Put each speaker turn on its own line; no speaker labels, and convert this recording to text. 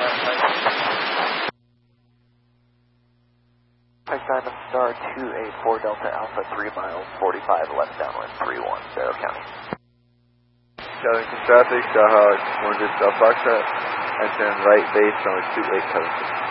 Simon Star 284 Delta Alpha 3 miles 45 left downwind 31 Barrow County.
Southern traffic, Starhawk 1 Foxtrot, and then right base on 2876.